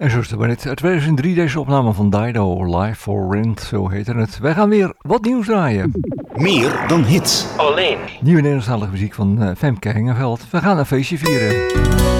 En zo is het maar net. 2003 deze opname van Dido, Live for Rent, zo heette het. Wij gaan weer wat nieuws draaien. Meer dan hits. Alleen. Nieuwe Nederlandstalige muziek van Femke Hengeveld. We gaan een feestje vieren.